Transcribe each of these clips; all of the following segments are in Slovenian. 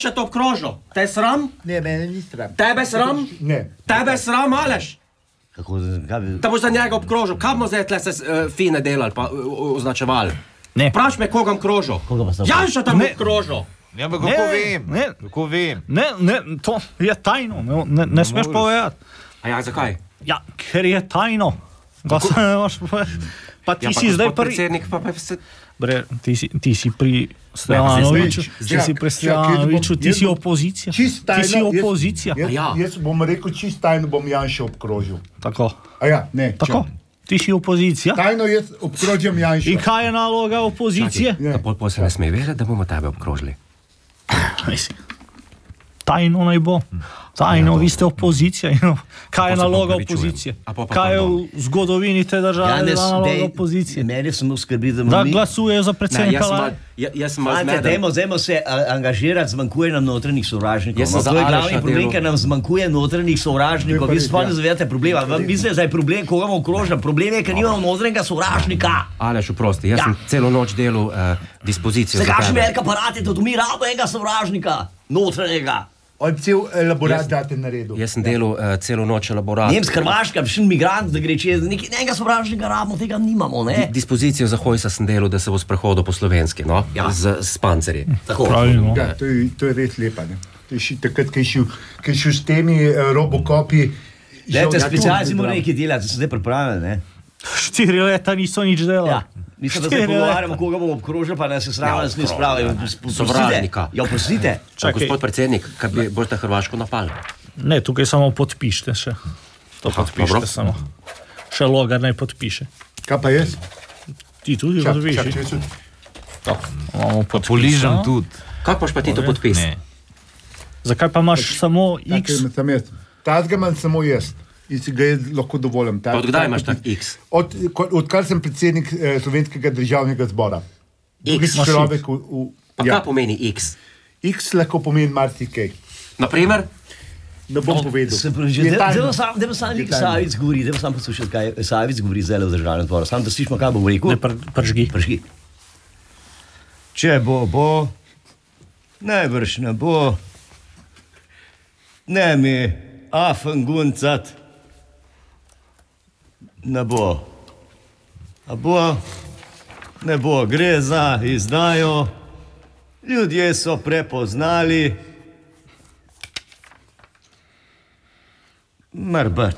Če to obkrožil, te je sram? Ne, mene ni sram. Tebe sram? Ne. Tebe sram, Aleš? Kako, kaj... Da boš za njega obkrožil, kaj bomo zdaj tle se fine delali pa označevali? Ne. Praš me, koga obkrožil? Koga pa sem? Janša tam obkrožil. Ja, ampak kako vem? Kako vem? Ne, to je tajno, ne smeš povedati. A ja, zakaj? Ja, ker je tajno. Pa se ne moš povedati. Pa ti si zdaj prvi... Predsednik pa vse... Bre, ti si pri Stojanoviču, ti si opozicija. Ti si opozicija. Jaz bom rekel, čist tajno bom Janša obkrožil. Tako. A ja, ne. Tako. Ti si opozicija. Tajno jaz obkrožim Janša. In kaj je naloga opozicije? Da pol se ne sme vedeti, da bomo tebe obkrožili. Tajno naj bo. Tajno, vi ste opozicija. Kaj je naloga opozicije? Kaj je v zgodovini te države naloga opozicije? Mene samo skrbi, da glasujejo za predsednika vlade. Jaz sem malo zmeden. Dajmo se angažirati, zmanjkuje nam notranjih sovražnikov. To je glavni problem, ker nam zmanjkuje notranjih sovražnikov. Vi sploh ne zavedate problema. Mislite, da je problem, koga bomo okrožili. Problem je, ker nimamo notranjega sovražnika. Aleš, oprosti, jaz sem celo noč delal dispozicijo. Se kakšen velik aparat je to, mi rabimo enega sovražnika, notranjega. On cel elaborat date na redu. Jaz sem delal celo noč elaborat. Nems, Hrvaška, še migrant, da gre čez, nekega sovražnika rabimo, tega nimamo, ne? Dispozicijo za Hojsa sem delal, da se bo sprehodil po slovenski, no? Ja. Z pancerji. Tako. Pravilno. Ja, to je res lepa, ne? To je takrat, kaj je šel s temi Robocopi. Dajte, specialci morajo nekaj delati, so zdaj pripravljeni, ne? 4 leta niso nič delali. Ja. Mi se pa zdaj pogovarjamo, koga bomo obkrožili, pa ne se sravno s njim spravili. Sovražnika. Ja, oprostite. Gospod predsednik, kaj bi boste Hrvaško napali? Ne, tukaj samo podpišite še. To podpišite samo. Še Logar naj podpiše. Kaj pa jaz? Ti tudi podpiši. Poližem tudi. Kako boš pa ti to podpis? Zakaj pa imaš samo X? Tazga imam samo jaz. In si ga jaz lahko dovolim. Od kdaj imaš tak X? Odkar sem predsednik Slovenskega državnega zbora. X. Pa kaj pomeni X? X lahko pomeni marsikaj. Naprimer? Ne bom povedal. Dajmo sam Nik Savic govori, dajmo sam poslušati, kaj Savic govori zdaj v državnem zboru. Sam da slišimo, kaj bo rekel. Ne, pržgi. Če bo, najbrž ne bo. Ne mi afanguncat. Ne bo. A bo? Ne bo. Gre za izdajo. Ljudje so prepoznali. Mrbec.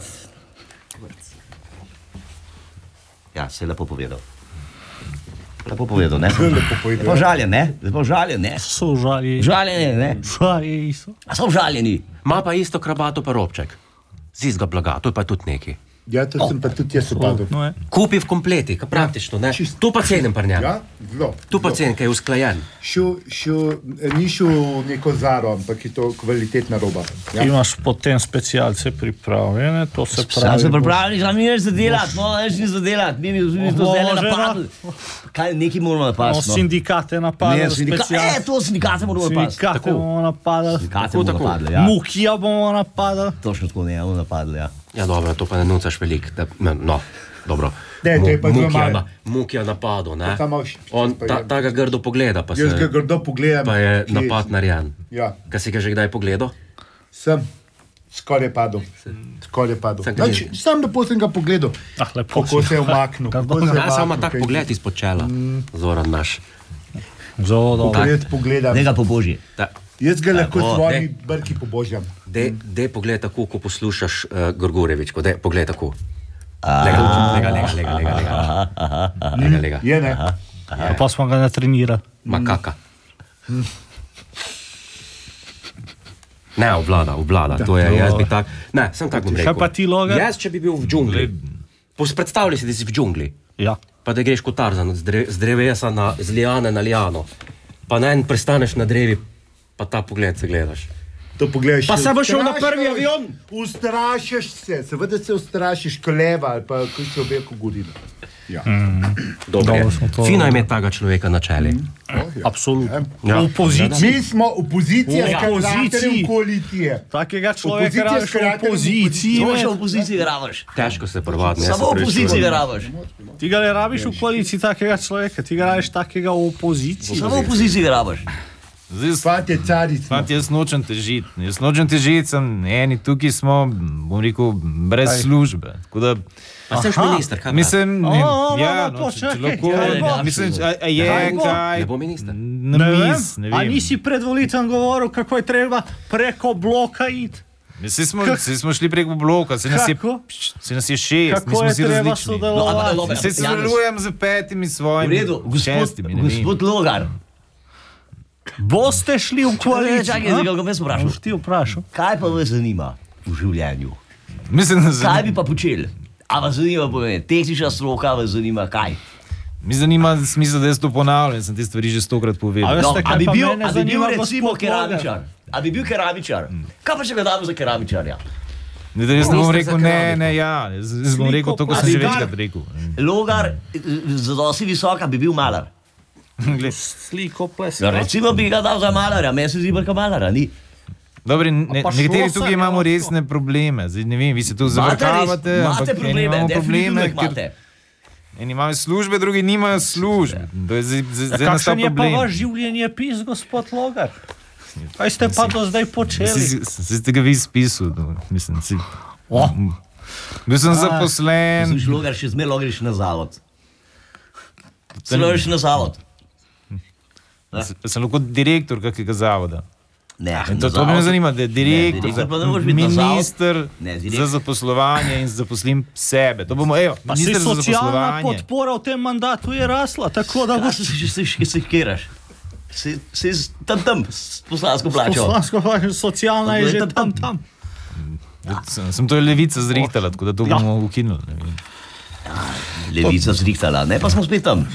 Ja, se je lepo povedal. Lepo povedal, ne? Lepo povedal. Lepo žaljen, ne? Lepo žaljen, ne? So žaljeni. Žaljeni, ne? Žaljeni so. A so žaljeni? Ma pa isto krabato pa robček. Z izga blaga, to je pa tudi neki. Ja, to sem pa tudi jaz opadil. No, Kupi v kompleti, praktično, ne? Tu pa cenim pri njem. Ja, zelo. Tu pa cenim, kaj je usklajen. Ni šel neko Zaro, ampak je to kvalitetna roba. Ja. Imaš potem specialce pripravljene, to se pravi. Sam se pripravljeni, sam ni več za delati, no, več ni za delati, mi to zdaj napadli. Kaj, neki moramo napadati, no? Sindikate napadali, specialce. To sindikate moramo napadati. Sindikate bomo napadali. Sindikate bomo napadali, ja. Mukija bomo napadali. Točno tako ne, bomo napadali, ja. Ja, dobro, to pa ne nucaš veliko. No, dobro. Ne, to je pa zelo malo. Mukija napadel, ne? On ta ga grdo pogleda, pa se... Jaz ga grdo pogledam. Pa je napad narejen. Ja. Kaj si ga že kdaj pogledal? Sem. Skoraj je padel. Sam lepo sem ga pogledal. Lepo kako se je umaknil. Ja, samo tak pogled izpod čela. Zoran naš. Zelo dobro. Pogledam. Ne ga pobožje. Jaz ga lahko svojimi brki pobožjam. Dej pogled tako, ko poslušaš Grgurevičko. Dej pogled tako. Lega. Je, ne? Pa smo ga natrenirali. Ma kaka. Ne, obvlada. To je, jaz bi tak... Ne, sem tak bom rekel. Kaj pa ti, Logar? Jaz, če bi bil v džungli. Predstavljaj si, da si v džungli. Ja. Pa da greš kot Tarzan, z drevesa z liane na liano. Pa pristaneš na drevi, pa ta pogled se gledaš. To pogledaš. Pa se boš šel na prvi avion? Ustrašiš se, seveda se ustrašiš koleva ali pa ko si obeko godina. Ja. Dobro, fino je imeti taga človeka na čeli. Absolutno. Ja. V opoziciji. Mi smo opozicija s karakterjem koalicije. Takega človeka rabiš v opoziciji. Samo še v opoziciji ga rabiš. Težko se prvadne. Samo v opoziciji ga rabiš. Ti ga ne rabiš v koaliciji takega človeka, ti ga rabiš takega v opoziciji. Samo v opoziciji ga rabiš. Fantje, caric. Fantje, jaz nočem težiti, eni tukaj smo, bom rekel, brez službe. Tako da, pa ste už minister, kaj? Mislim, če lahko, mislim, a je kaj? Ne bo minister. Ne vem. A nisi pred volitvam govoril, kako je treba preko bloka iti? Vsi smo šli preko bloka, se nas je 6, mi smo si različni. Vsi se sodelujem z 5 svojimi, 6. Gospod Logar. Boste šli v koalicijo? Čakaj, zdaj ga vprašal. Boš ti vprašal. Kaj pa vas zanima v življenju? Mislim, kaj bi pa počeli? A vas zanima, tehnična stroka vas zanima, kaj? Mi zanima smisel, da jaz to ponavljam, sem te stvari že 100-krat povedal. A bi bil recimo keramičar? A bi bil keramičar? Kaj pa še ga damo za keramičarja? Jaz ne bom rekel jaz bom rekel to, ko sem že večkrat rekel. Logar, zadosti visoka, bi bil malar. Sliko ples. Recimo bi ga dal za malarja, meni se zdi brka malarja, ni? Dobri, nekateri tukaj imamo resne probleme, zdaj ne vem, vi se tu zavrkavate, ampak eni imamo probleme, eni imajo službe, drugi nimajo službe. Kakšen je pa vaš življenje pis, gospod Logar? Kaj ste pa do zdaj počeli? Ste ga vi spisal, mislim, bil sem zaposlen. Mislim, Logar, še zmer Logar na zavod. Celo še na zavod. Sem lahko direktor kakega zavoda. Ne, to me zanima, da je direktor, minister za zaposlovanje in zaposlim sebe. To bomo, pa si socialna podpora v tem mandatu je rasla, tako da boš... Se keraš. Si tam, s poslansko plačo. Poslansko plačo, socialna je že tam. Sem to Levica zrihtala, tako da to bomo ukinuli. Levica zrihtala, ne, pa smo spet tam.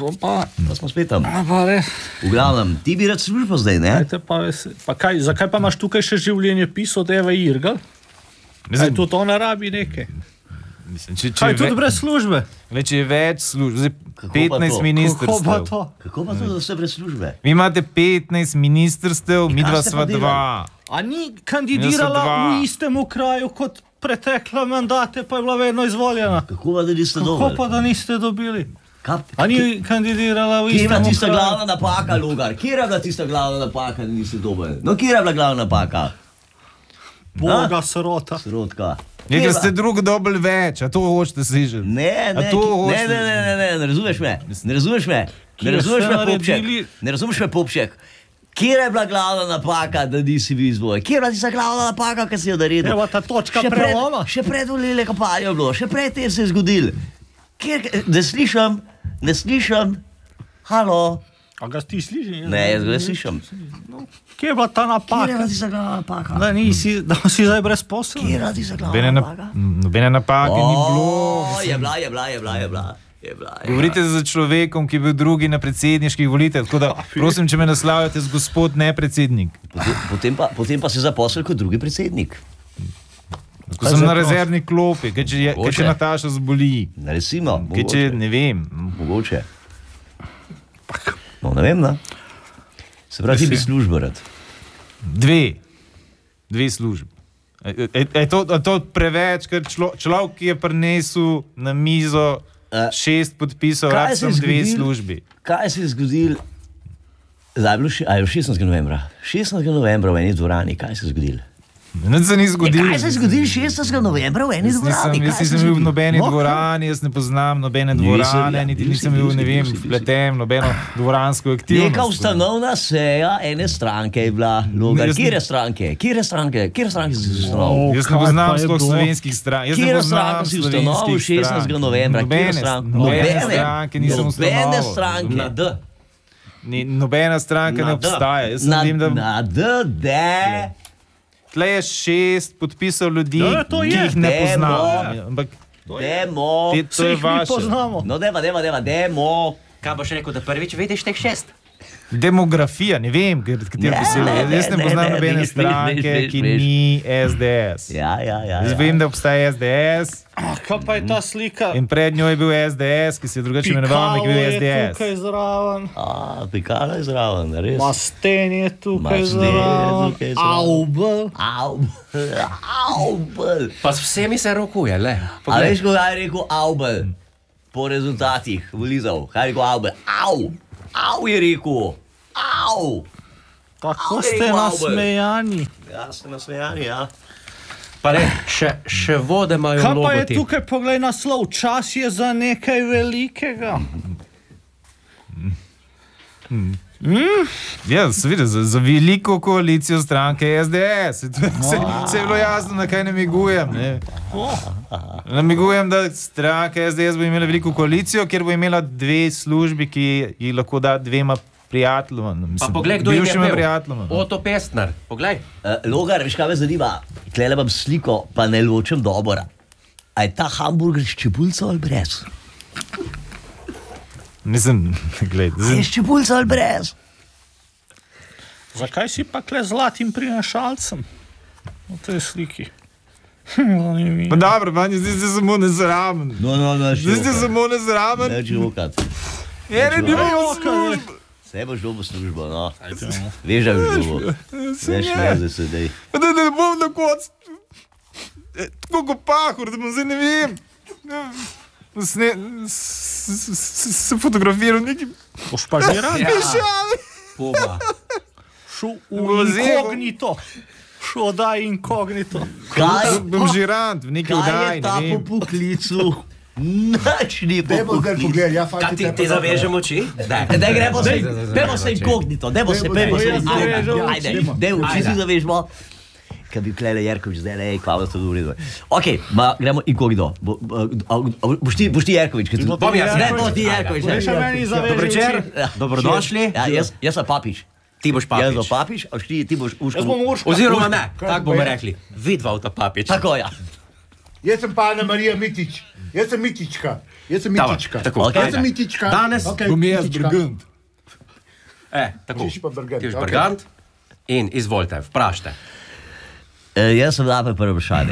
V glavnem, ti bi rad službo zdaj, ne? Zakaj pa imaš tukaj še življenje pis od Eva Irgal? Kaj tudi ona rabi nekaj? Kaj tudi brez službe? Če je več službe, 15 ministrstev. Kako pa to, da ste brez službe? Vi imate 15 ministrstev, mi dva sva 2. A ni kandidirala v istem kraju kot pretekle mandate, pa je bila vedno izvoljena? Kako pa, da niste dobili? Kako pa, da niste dobili? A ni kandidirala v istem kraju? Kje je bila tista glavna napaka, Logar? Kje je bila tista glavna napaka, da niste dobili? No, kje je bila glavna napaka? Boga srota. Srotka. Nekaj ste drug dobili več, a to hočete slišati? Ne, razumeš me, Popšek. Kje je bila glavna napaka, da nisi bil izvoljen? Kje je bila tista glavna napaka, ki si jo naredil? Evo ta točka preloma. Še pred volilne kampanje je bilo, še pred tem se je zgodil. Ne slišam, halo. A ga ti slišiš? Ne, jaz ga ne slišam. Kje je bila ta napaka? Kje je bila tista glavna napaka? Da si zdaj brezposeln? Kje je bila tista glavna napaka? Nobene napake ni bilo. Je bila. Govorite za človekom, ki je bil drugi na predsedniških volitev, tako da prosim, če me naslavljate z gospod nepredsednik. Potem pa se zaposlil kot drugi predsednik. Ko sem na rezervni klopi, kaj če Nataša zboli. Recimo, mogoče. Kaj če ne vem. Mogoče. No, ne vem, ne? Se pravi, ti bi službo rad. 2 službe. Je to preveč, ker človek, ki je prinesel na mizo 6 podpisov, rad sem 2 službi. Kaj se je zgodil? Zdaj je bilo 16. novembra. 16. novembra v eni dvorani, kaj se je zgodil? Nič se ni zgodil. Kaj se je zgodil 16. novembra v eni dvorani? Jaz nisem bil v nobeni dvorani, jaz ne poznam nobene dvorane, niti nisem bil, ne vem, vpletem nobeno dvoransko aktivnost. Neka ustanovna seja ene stranke je bila. Logar, kjere stranke si ustanovil? Jaz ne poznam sploh slovenskih strank. Kjere stranke si ustanovil 16. novembra? Nobene stranke nisem ustanovil. Nobene stranke. Nobena stranka ne obstaja. Na D. Tle je 6 podpisov ljudi, ki jih ne poznamo. Demo. To je vaše. No, demo. Kaj boš rekel, da prvič vidiš teh 6? Demografija, ne vem, katero besedo. Jaz ne poznam nobene stranke, ki ni SDS. Jaz vem, da obstaja SDS. Kaj pa je ta slika? In pred njo je bil SDS, ki se je drugače imenoval, ki je bil SDS. Pikalo je tukaj zraven. Pikalo je zraven, res. Masten je tukaj zraven. Aubel. Pa s vsemi se rokuje, le. A veš, kaj je rekel Aubel? Po rezultatih volitev. Kaj je rekel Aubel? Au je rekel. Tako ste nasmejani. Ja, ste nasmejani, ja. Pa ne, še vode imajo Kaj pa je logotip. tukaj, poglej naslov, čas je za nekaj velikega. Ja, seveda, za veliko koalicijo stranke SDS. Se je bilo jasno, na kaj namigujem. Ne? Namigujem, da stranka SDS bo imela veliko koalicijo, kjer bo imela dve službi, ki jih lahko da dvema prijateljoma. Pa poglej, kdo je bivšima imel. prijateljoma. Oto Pestner, poglej. Logar, veš kaj me zanima? Tlele imam sliko, pa ne ločem dobro. A je ta hamburger s čebulco ali brez? Mislim, gled. A je s čebulco ali brez? Zakaj si pa kle zlatim prinašalcem v tej sliki? Zanimivo. Pa dobro, pa zdaj se samo nezramen. No, Zdaj se samo nezramen. ne čukat. Ene ni bilo služb. Vse boš dobil službo, no. Veš, da boš dobil. Veš, ne, da se dej. Pa da ne bom na koc. Tako kot pahor, da bom zdaj ne vem. Se fotografiral nekim Boš pa že rad? pišali. Poma. Šel v inkognito. Šel daj inkognito. Kaj? Bom žirant v neki Kaj vdaji, je ta ne po vem. poklicu? Nič ni po Dajmo zdaj poklicu. pogled, ja, Kaj fanti. ti zavežem oči? Daj. Daj, gremo se inkognito, dajmo se inkognito. Ajde, oči si zavežmo. Kaj bi Klele Jerkovič zdaj, lej, kva vas to dobro redo. Ok, gremo inkognito. Boš ti Jerkovič? Bom jaz. Ne, bo ti Jerkovič. Še meni zaveži Dobro večer, Ja. dobrodošli. Ja, jaz sem Papič. Ti boš Jaz sem Papič. Papič, ti boš Uško. Jaz bom Urška. Oziroma ne, tako bomo rekli. Vidva v ta Papič. Tako, ja. Jaz sem pa Ana Marija Mitič. Jaz sem Mitička. Tako, Ok. Jaz sem Mitička. Danes Okay, Bom jaz Mitička. Brgant. tako. Ti si pa Bergant. Ti boš okej. Bergant in izvolite, vprašajte. Jaz sem dal prvo vprašanje.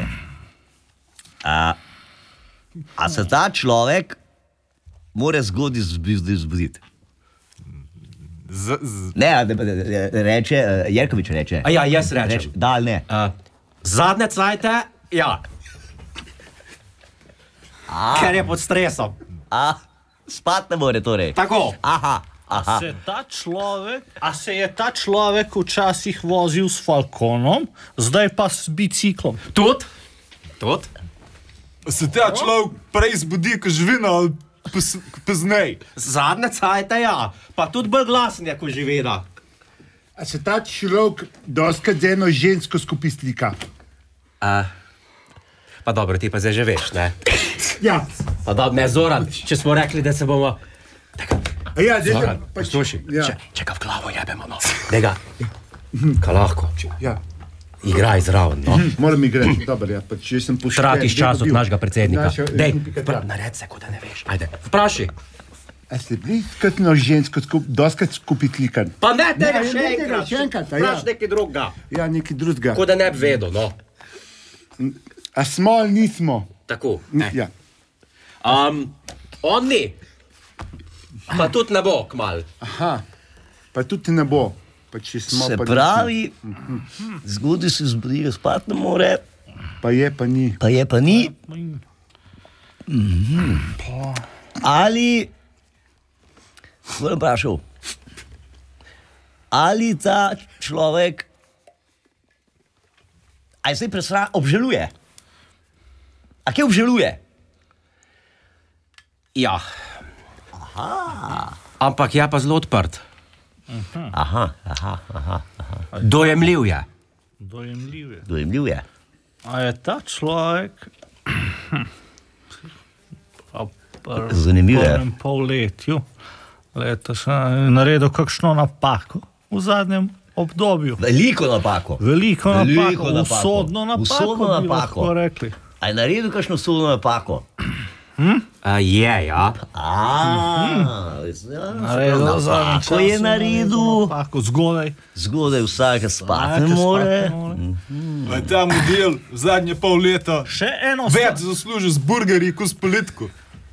A se ta človek mora zgodaj zbuditi? Ne, reče, Jerkovič reče. A ja, jaz rečem. Da ali ne? Zadnje cajte, ja. Ker je pod stresom. Spat ne more torej. Tako. Aha. A se je ta človek včasih vozil s Falconom, zdaj pa s biciklom? Tudi? Se ta človek prej zbudi, ko živina ali poznej? Zadnje cajte, ja. Pa tudi bolj glasen je, ko živina. A se ta človek doskrat z eno žensko skupaj slika? Pa dobro, ti pa zdaj že veš, ne? Ja. Pa dobro, ne, Zoran, če smo rekli, da se bomo... A ja, zdaj Zoran, pač- poslušaj, Ja. če ga v glavo jebemo, no. Dega, ka lahko, Ja. igraj zraven, no. Moram igrati, dobro, ja, pač jaz sem pošten. Tratiš čas od Zdaj našega predsednika. dobil. Dej, Naša- nared se, kot da ne veš. Ajde, vprašaj. A ste bili s eno žensko doskrat skupaj slikan? Pa ne tega Ne, še ne tega, enkrat. še enkrat, a ja. Vprašaj nekaj drugega. Ja, nekaj drugega. Kot da ne bi vedel, no. A smo ali nismo? Tako. Ja. On ni. Pa tudi ne bo kmal. Aha, pa tudi ne bo. Pa če smo, Se pa pravi, zgodaj se zbudi, spat ne more, nismo. Pa je, pa ni. pa je pa ni. Ali, bom vprašal, ali ta človek, a je zdaj presran, obžaluje? A kje obžaluje? Ja. Ampak je pa zelo odprt. Aha. Dojemljiv je. Dojemljiv je. Dojemljiv je. A je ta človek Zanimivo je. prvem polletju letos naredil kakšno napako v zadnjem obdobju? Veliko napako. Veliko Veliko napako, napako. usodno napako, Usodno bi napako. lahko rekli. A je naredil kakšno sodno napako? Je, ja. Naredil zadnji Napako čas je naredil. Napako, zgodaj. Zgodaj vsake spati ne more. Ta model zadnje pol leta Še eno več zasluži z burgerji, kot s politiko.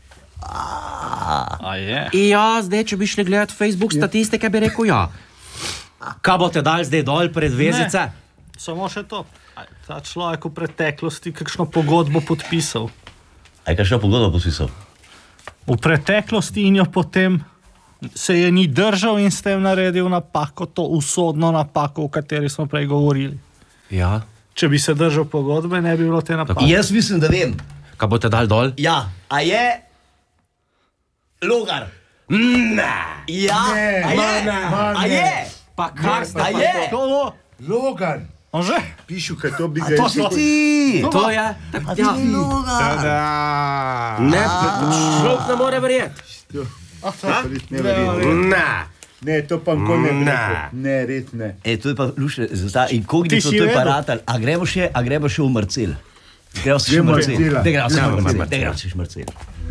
A je? Ja, zdaj, če bi šli gledati Facebook statistike, bi rekel ja. Kaj boste dali zdaj dol pred vezice? Samo še to. A je ta človek v preteklosti kakšno pogodbo podpisal? A je kakšno pogodbo podpisal? V preteklosti in jo potem se je ni držal in s tem naredil napako, to usodno napako, o kateri smo prej govorili. Ja. Če bi se držal pogodbe, ne bi bilo te napake. Jaz mislim, da vem. Kaj boste dal dol? Ja, a je Logar? Ne. Ja, a je? Pa kak A je? Logan, Že? pišu, kaj to bi ga To si ti. To je. Ja. Logar. Ne, človek ne more verjeti. Ne verjamem. Ne. Ne, to pa nikoli ne bi Ne. rekel. Ne, res ne. To je pa luše, inkognito, Ti si to je pa vedel? ratal. A gremo še v Marcel? Gremo še v Gremo Marcel. Marcela. Gremo še v Marcel.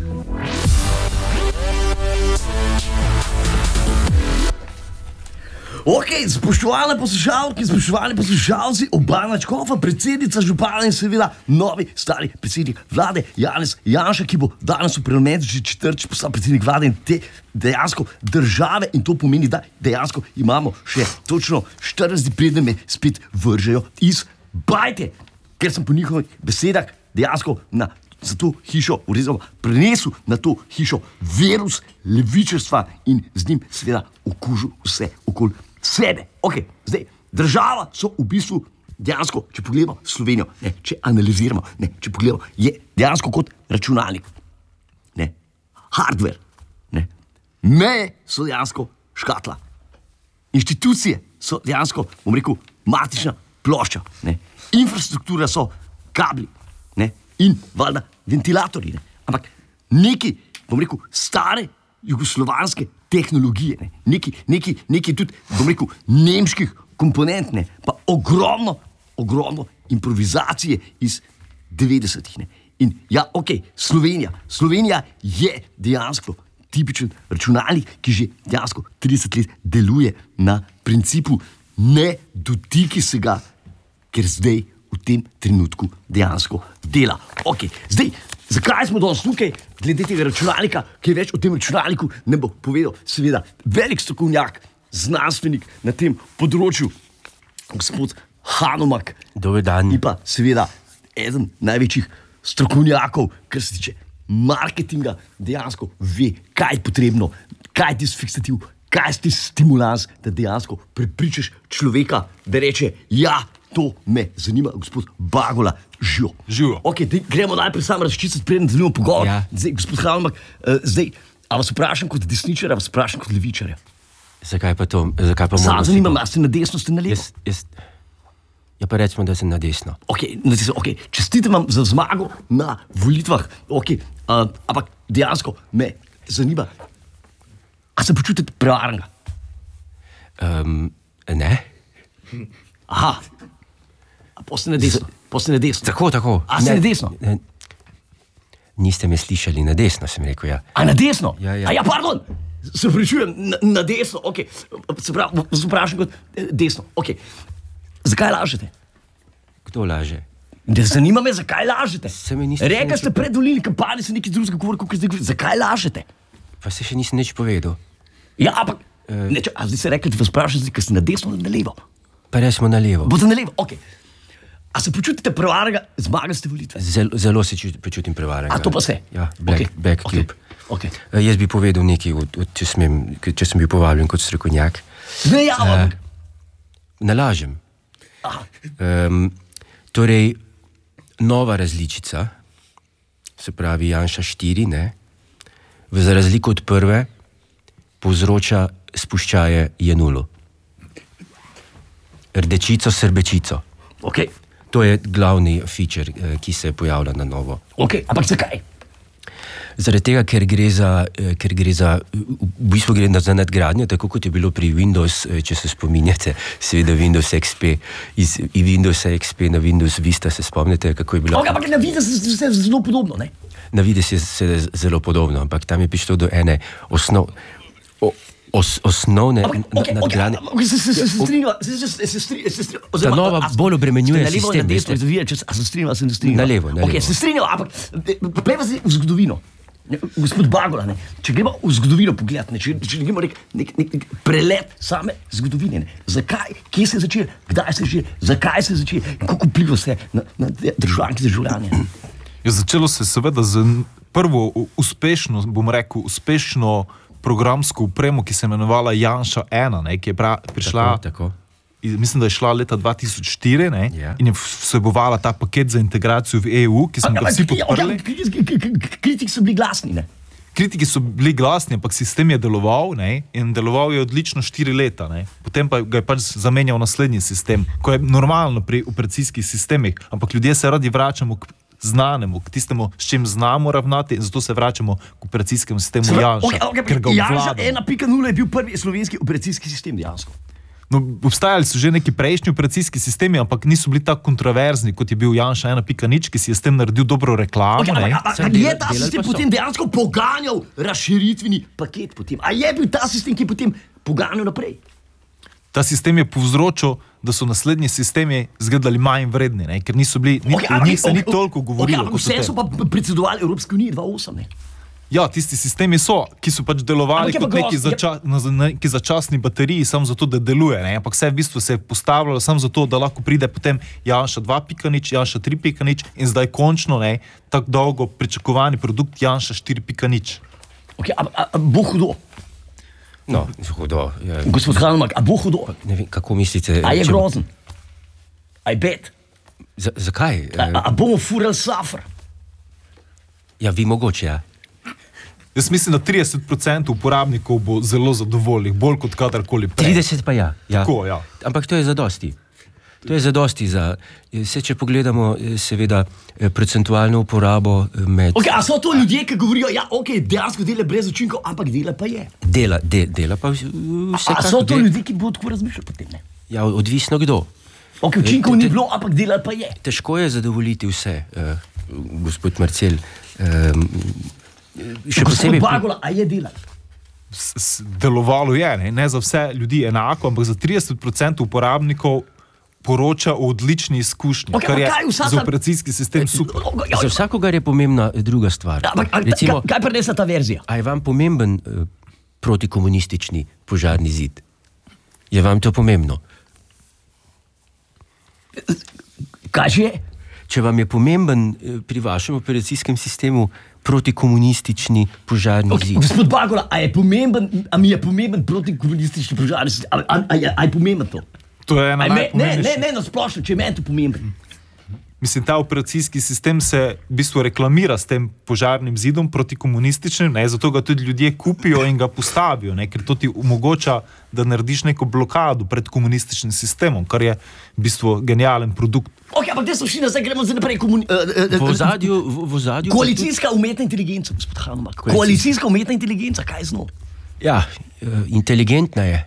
Ok, spoštovane poslušalke, spoštovani poslušalci, oba načkofa, predsednica župana in seveda novi stari predsednik vlade Janez Janša, ki bo danes v parlamentu že četrtič postal predsednik vlade in te dejansko države, in to pomeni, da dejansko imamo še točno 40 preden me spet vržejo iz bajte, ker sem po njihovih besedah dejansko za to hišo, oziroma prenesel na to hišo virus levičarstva in z njim seveda okužil vse okoli sebe. Ok, zdaj, država so v bistvu dejansko, če pogledamo Slovenijo, ne, če analiziramo, ne, če pogledamo, je dejansko kot računalnik. Ne, hardware. Ne, meje so dejansko škatla. Inštitucije so dejansko, bom rekel, matična plošča. Ne, infrastruktura so kabli. Ne, in valjda ventilatorji. Ne, ampak neki, bom rekel, stare jugoslovanske tehnologije, ne? Neki tudi, bom rekel, nemških komponent, ne? Pa ogromno improvizacije iz 90-ih. Ne? In ja, ok, Slovenija je dejansko tipičen računalnik, ki že dejansko 30 let deluje na principu ne dotiki se ga, ker zdaj v tem trenutku dejansko dela. Ok, zdaj, zakaj smo danes tukaj, glede tega računalnika, ki več o tem računalniku ne bo povedal, seveda, velik strokovnjak, znanstvenik na tem področju, gospod Hanomag. Dober dan. In pa seveda eden največjih strokovnjakov, kar se tiče marketinga, dejansko ve, kaj je potrebno, kaj je tisti fiksativ, kaj je tisti stimulans, da dejansko prepričaš človeka, da reče, ja, to me zanima, gospod Bagola, živo. Ok, gremo najprej sam razčistiti, preden zanimamo pogovor. Ja. Zdaj, gospod Hanomag, a vas vprašam kot desničarja, vas vprašam kot levičarja. Zakaj pa to? Zakaj pa Sam zanimam, a ste na desno, ste na levo? Ja, pa recimo, da sem na desno. Ok, čestitam vam za zmago na volitvah, ok, ampak dejansko me zanima, a se počutite prevaranega? Ne. Aha, a poste na desno? Tako. A ste na desno? Ne. Niste me slišali, na desno sem rekel, ja. A na desno? Ja. A ja, pardon, se pričujem, na desno, ok, se pravi, vas vprašam kot desno, ok. Zakaj lažete? Kdo laže? Zanima me, zakaj lažete? Se mi niste Rekli nič ste pred volilni kampanji, se nekaj drugega govorili, kot zdaj govorite. Zakaj lažete? Pa se še nisem nič povedal. Ja, ampak, a zdaj se rekli, da vas vprašam, ker ste na desno ali na levo? Pa recimo na levo. Boste na levo, ok. A se počutite prevaranega, zmagali ste volitve? Zelo se počutim prevaranega. A to pa se? Ja, back tube. Okay. Jaz bi povedal nekaj, če sem bil povabljen kot strokovnjak. Ne, ja, ampak. Ne lažem. Torej, nova različica, se pravi Janša 4, ne, za razliko od prve, povzroča spuščaje Jenulo. Rdečico, srbečico. Ok. To je glavni feature, ki se je pojavlja na novo. Ok, ampak zakaj? Zaradi tega, ker gre za, v bistvu gre za nadgradnjo, tako kot je bilo pri Windows, če se spominjate, seveda Windows XP, iz Windows XP na Windows Vista, se spomnite, kako je bilo? Ok, ampak na vides je zelo podobno, ne? Na vides je zelo podobno, ampak tam je prišlo do ene osnovne nadgradnje. Se strinjava. Ta nova bolj obremenjuje sistem. A se strinjava, se ne strinjava. Na levo. Ok, se strinjava, ampak poglejva se v zgodovino. Gospod Bagola, ne, če gremo v zgodovino pogledati, če gremo nek prelet same zgodovine, ne, zakaj, kje se je začel, kdaj se je začel, zakaj se je začel in kako vpliva se na državljanke in državljane. Je začelo se seveda z prvo uspešno, bom rekel, uspešno programsko upremo, ki se je imenovala Janša 1, ne, ki je prišla, Tako. mislim, da je šla leta 2004, ne, in je vsebovala ta paket za integracijo v EU, ki smo ga vsi podprli. Kritiki so bili glasni, ne? Kritiki so bili glasni, ampak sistem je deloval, ne, in deloval je odlično 4 leta. Ne. Potem pa ga je pač zamenjal naslednji sistem, ko je normalno pri operacijskih sistemih, ampak ljudje se radi vračamo k znanemu, k tistemu, s čim znamo ravnati, in zato se vračamo k operacijskemu sistemu Janša, ker ga obvladamo. Janša 1.0 je bil prvi slovenski operacijski sistem dejansko. No, obstajali so že neki prejšnji operacijski sistemi, ampak niso bili tako kontroverzni, kot je bil Janša 1.0, ki si je s tem naredil dobro reklamo. Je ta sistem potem dejansko poganjal razširitveni paket potem? A je bil ta sistem, ki je potem poganjal naprej? Ta sistem je povzročil, da so naslednji sistemi izgledali manj vredni, ne? Ker niso bili, o njih se ni toliko govorilo. Vse so pa predsedovali Evropske unije 2008, ne? Ja, tisti sistemi so, ki so pač delovali kot neki začasni bateriji, samo zato, da deluje, ne? Ampak vse v bistvu se je postavljalo samo zato, da lahko pride potem Janša 2.0, Janša 3.0 in zdaj končno, ne, tako dolgo pričakovani produkt Janša 4.0. Bo hudo. No, hudo. Gospod Halmak, a bo hudo? Ne vem, kako mislite. A je grozen? A je bed? Zakaj? A bomo furali safr? Ja, vi mogoče, ja. Jaz mislim, da 30% uporabnikov bo zelo zadovoljnih, bolj kot kadarkoli prej. 30 pa ja. Tako, ja. Ampak to je zadosti. To je zadosti za, če pogledamo seveda procentualno uporabo med... A so to ljudje, ki govorijo, ja, dejansko dela brez učinkov, ampak dela pa je. Dela pa vse. A so to ljudje, ki bodo tako razmišljali potem, ne? Ja, odvisno kdo. Učinkov ni bilo, ampak dela pa je. Težko je zadovoljiti vse, gospod Marcel. Gospod Bagola, a je delal? Delovalo je, ne za vse ljudi enako, ampak za 30% uporabnikov poroča o odlični izkušnji, kar je za operacijski sistem super. Za vsakogar je pomembna druga stvar. Recimo, kaj prinese ta verzija? A je vam pomemben protikomunistični požarni zid? Je vam to pomembno? Kaj že je? Če vam je pomemben pri vašem operacijskem sistemu protikomunistični požarni zid. Gospod Bagola, a mi je pomemben protikomunistični požarni zid? A je pomemben to? To je ena najpomembnejših. Ne, splošno, če je meni to pomemben. Mislim, ta operacijski sistem se v bistvu reklamira s tem požarnim zidom protikomunističnim, ne, zato ga tudi ljudje kupijo in ga postavijo, ne, ker to ti omogoča, da narediš neko blokado pred komunističnim sistemom, kar je v bistvu genijalen produkt. Ampak gdje so šli nazaj, gremo zdaj naprej. V ozadju... Koalicijska umetna inteligenca, gospod Hanumak. Koalicijska umetna inteligenca, kaj je z njo? Ja, inteligentna je.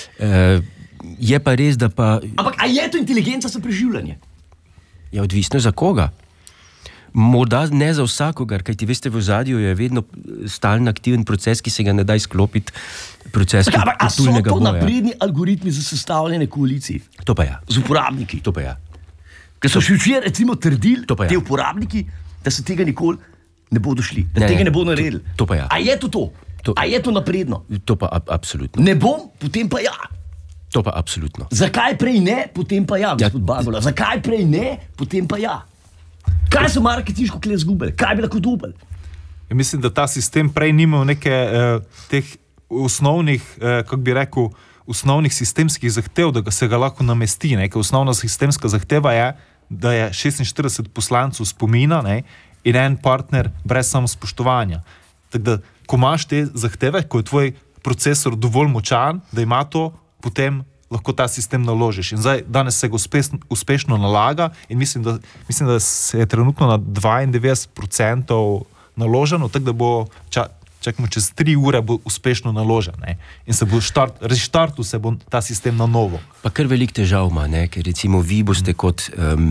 Je pa res, da pa... Ampak a je to inteligenca za preživljanje? Ja, odvisno za koga. Morda ne za vsakogar, kajti veste, v ozadju je vedno stalen aktiven proces, ki se ga ne da izklopiti, proces kulturnega boja. A so to napredni algoritmi za sestavljanje koalicij? To pa ja. Z uporabniki? To pa ja. Ker so še včeraj recimo trdili, te uporabniki, da se tega nikoli ne bodo šli, da tega ne bodo naredili. To pa ja. A je to? A je to napredno? To pa absolutno. Ne bom, potem pa ja. To pa absolutno. Zakaj prej ne, potem pa ja, gospod Bagola? Zakaj prej ne, potem pa ja? Kaj so marketinško kle zgubili? Kaj bi lahko dobili? Ja, mislim, da ta sistem prej ni imel neke teh osnovnih, kako bi rekel, osnovnih sistemskih zahtev, da se ga lahko namesti. Neka osnovna sistemska zahteva je, da je 46 poslancev spomina, ne, in en partner brez samospoštovanja. Tako da, ko imaš te zahteve, ko je tvoj procesor dovolj močan, da ima to, potem lahko ta sistem naložiš. In zdaj, danes se ga uspešno nalaga in mislim, da se je trenutno na 92% naloženo, tako da bo, čakamo, čez 3 ure bo uspešno naložen. Ne? In se bo reštartil se bo ta sistem na novo. Pa kar velik težav ima, ne? Ker recimo vi boste kot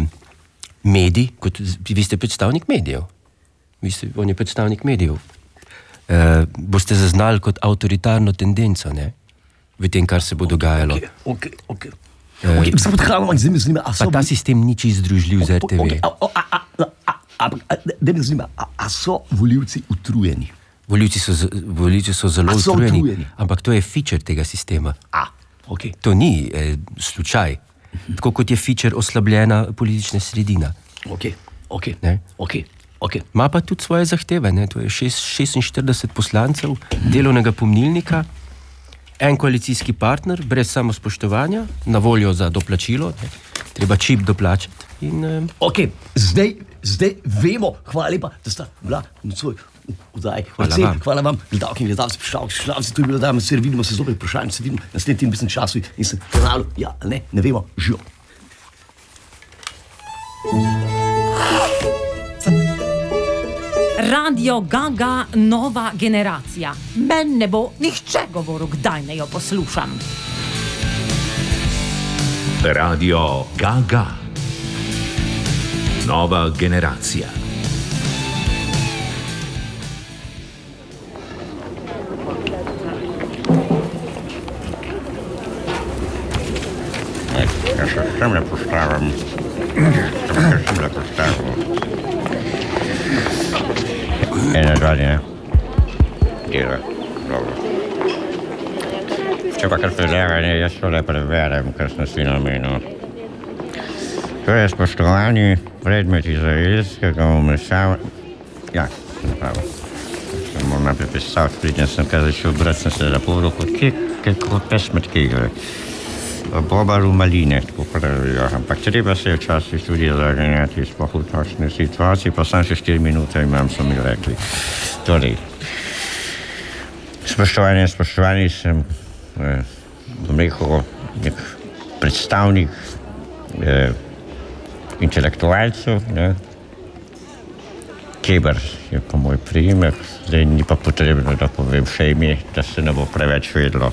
medij, vi ste predstavnik medijev. On je predstavnik medijev. Boste zaznali kot avtoritarno tendenco, ne? V tem, kar se bo dogajalo. Gospod Hanumak, zdaj me zanima, pa ta sistem ni čisto združljiv z RTV. Da me zanima, a so volivci utrujeni? Volivci so zelo utrujeni, ampak to je feature tega sistema. To ni slučaj. Tako kot je feature oslabljena politična sredina. Okay. Ma pa tudi svoje zahteve, ne? To je 46 poslancev delovnega pomnilnika, en koalicijski partner, brez samospoštovanja, na voljo za doplačilo, ne? Treba čip doplačati. Ok, zdaj vemo, hvala lepa, da sta bila svoj vdaj. Hvala vam, gledalki in gledalci, poslušalci, to je bilo danes, se vidimo, se zopet vprašanje, se vidimo naslednji teden času in se ponavljamo, ja, ne vemo, živo. Radio Gaga nova generacija. Men ne bo nihče govoril, kdaj ne jo poslušam. Radio Gaga. Nova generacija. Ja se sem ne postavim. Ena, dva, ne? Dela, dobro. Če pa kar predlaganje, jaz to le preverjam, kar sem si namenil. To je spoštovani predmet izraelskega vmešavanja. Ja, napravo. Sem moral najprej predstaviti, pridem sem kar začel brati, sem se lepo kot kako pesmet kega. Boba rumaline, tako pravijo. Ampak treba se včasih tudi zaganjati sploh v takšne situacije, pa sam še 4 minute imam, so mi rekli. Torej, spoštovani sem, bom rekel, nek predstavnik intelektualcev, ne. Keber je pa moj priimek, zdaj ni pa potrebno, da povem še ime, da se ne bo preveč vedlo.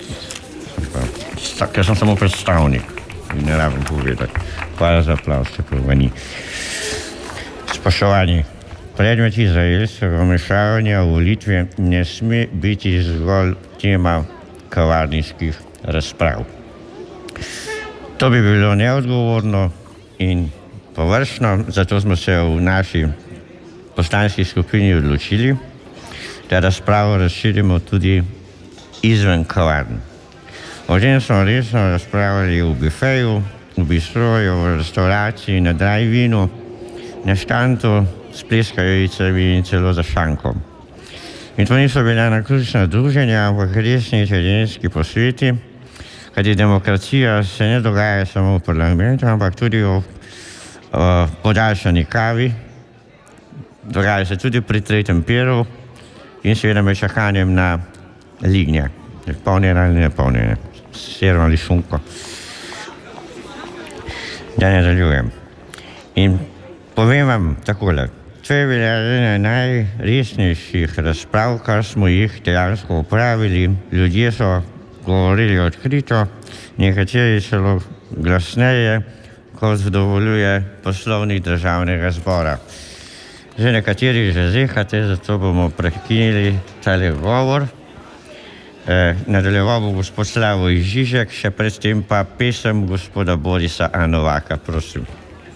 Ker sem samo predstavnik in ne rabim povedati. Hvala za aplauz, tako ni. Spoštovani, predmet izraelskega vmešavanja v volitve ne sme biti zgolj tema kavarniških razprav. To bi bilo neodgovorno in površno, zato smo se v naši poslanski skupini odločili, da razpravo razširimo tudi izven kavarn. O tem smo resno razpravljali v bifeju, v bistroju, v restauraciji, na drive-inu, na štantu s pleskavicami in celo za šankom. In to niso bila naključna druženja, ampak resni italijanski posveti, kajti demokracija se ne dogaja samo v parlamentu, ampak tudi v podaljšani kavi, dogaja se tudi pri tretjem peru in seveda med čakanjem na lignje, polnjene ali nepolnjene. Sero ali šunko. Da ne nadaljujem. In povem vam takole, to je bila ena najresnejših razprav, kar smo jih dejansko opravili. Ljudje so govorili odkrito, nekateri celo glasneje, kot dovoljuje Poslovnik Državnega zbora. Že nekateri že zehate, zato bomo prekinili tale govor. Nadaljeval bo gospod Slavoj Žižek, še predtem pa pesem gospoda Borisa A. Novaka, prosim.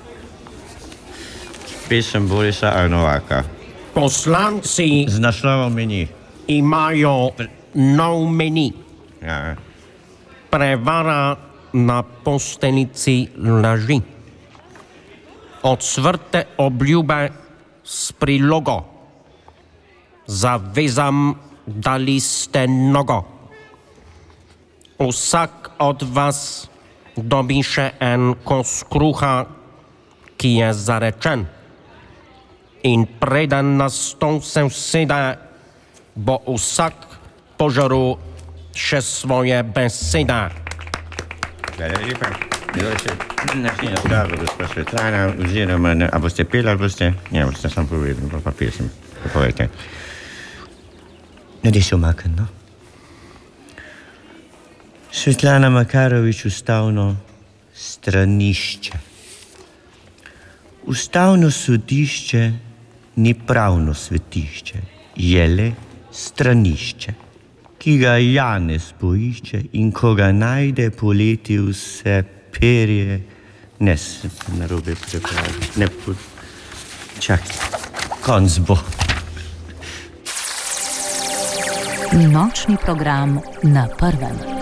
Pesem Borisa A. Novaka. Poslanci z naslovom meni imajo nov meni. Ja. Prevara na posteljnici laži. Odsvrte obljube s prilogo. Zavezam, dali ste nogo. Vsak od vas dobi še en kos kruha, ki je zarečen. In preden na stol se usede, bo vsak požaril še svoje besede. Hvala lepa. Naslednja skladba, gospa Svetlana, oziroma, a boste peli ali boste? Ne, boste sam povedali, pa pesem. Povejte. Nadi se omakam, no? Svetlana Makarovič, ustavno stranišče. Ustavno sodišče ni pravno svetišče, je le stranišče, ki ga Janez poišče in ko ga najde, poleti vse perje. Ne, se narobe prepravi, ne čakaj, konc bo. Nočni program na Prvem.